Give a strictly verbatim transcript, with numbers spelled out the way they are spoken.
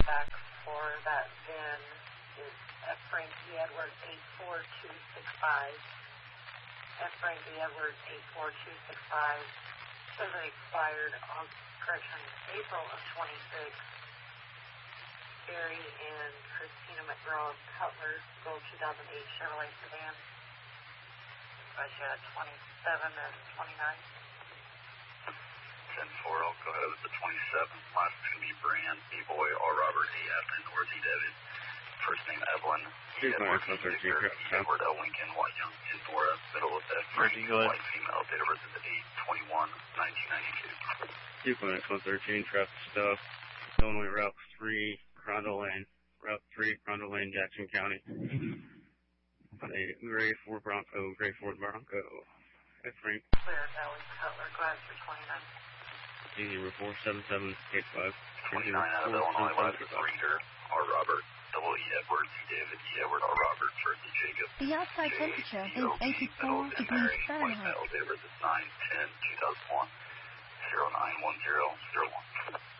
back for that V I N is F. Frank E. Edwards eight four two six five. F. Frank E. Edwards eight four two six five. Says it expired on, correction, April of twenty-six. Barry and Christina McGraw Cutler, gold two thousand eight Chevrolet sedan. I had twenty-seven and twenty-nine. ten four, I'll go ahead with the twenty-seven. Last name be Brand, B Boy, R Robert, A Evan, or Z David. First name Evelyn, E Edward, E Victor, E Edward, L Lincoln, Y Young, Pandora, middle of F. Frank, white female, date of birth is eight twenty-one nineteen ninety-two. two point one thirteen, traffic stop, Illinois Route three, Crondell Lane, Route three, Crondell Lane, Jackson County. A gray Ford Bronco, gray Ford Bronco. F. Frank. Clear Valley Cutler, glass for twenty-nine. zero four seven seven eight five. twenty-nine out of Illinois, last Reader, R Robert, double E Edward, E David, E Edward, R Robert, first E Jacob. The outside temperature is eighty-four degrees Fahrenheit. Date of birth is nine ten two thousand one, zero nine one zero zero one.